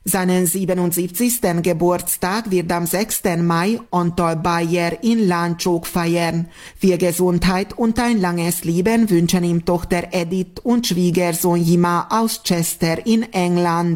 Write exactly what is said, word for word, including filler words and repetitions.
Seinen siebenundsiebzigsten Geburtstag wird am sechsten Mai Antal Bayer in Lancsók feiern. Viel Gesundheit und ein langes Leben wünschen ihm Tochter Edith und Schwiegersohn Jima aus Chester in England.